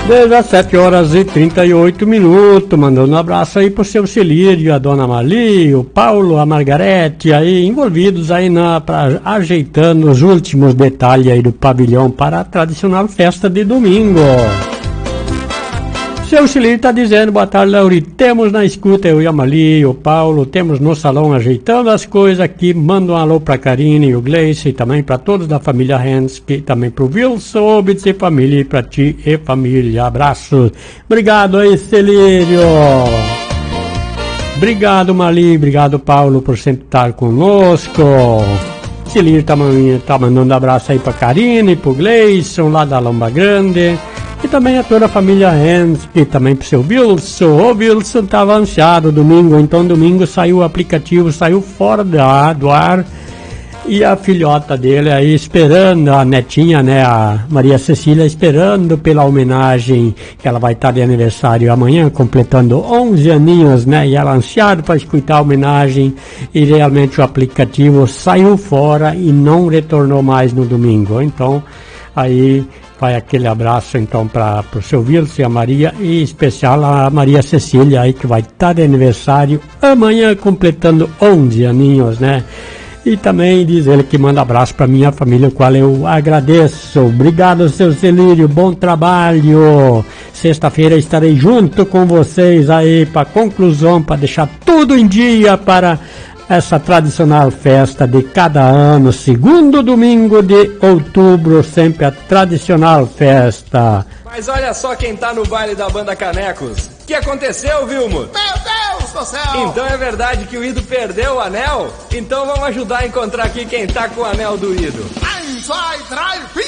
17h38, mandando um abraço aí pro seu Celírio, a dona Mali, o Paulo, a Margarete, aí envolvidos aí ajeitando os últimos detalhes aí do pavilhão para a tradicional festa de domingo. Seu Celírio está dizendo, boa tarde, Lauri, temos na escuta eu e a Mali, o Paulo, temos no salão ajeitando as coisas aqui, manda um alô pra Karine e o Gleice, e também para todos da família Hensky, também pro Wilson, Obitz e família, e pra ti e família, abraço, obrigado aí, Celírio, obrigado Mali, obrigado Paulo por sempre estar conosco. Celírio tá mandando abraço aí pra Karine, pro Gleison, lá da Lomba Grande, e também a toda a família Hens, e também pro seu Wilson. O Wilson tava ansiado domingo, então domingo saiu o aplicativo, saiu fora do ar, e a filhota dele aí esperando, a netinha, né, a Maria Cecília, esperando pela homenagem, que ela vai estar de aniversário amanhã, completando 11 aninhos, né, e ela ansiada para escutar a homenagem, e realmente o aplicativo saiu fora e não retornou mais no domingo. Então, aí vai aquele abraço então para o seu Wilson e a Maria, e em especial a Maria Cecília aí, que vai estar de aniversário amanhã, completando 11 aninhos, né? E também diz ele que manda abraço para minha família, o qual eu agradeço. Obrigado, seu Celírio, bom trabalho. Sexta-feira estarei junto com vocês aí para conclusão, para deixar tudo em dia para essa tradicional festa de cada ano, segundo domingo de outubro, sempre a tradicional festa. Mas olha só quem tá no baile da banda Canecos. O que aconteceu, Vilmo? Meu Deus do céu! Então é verdade que o Ido perdeu o anel? Então vamos ajudar a encontrar aqui quem tá com o anel do Ido. 1, 2, 3, 4!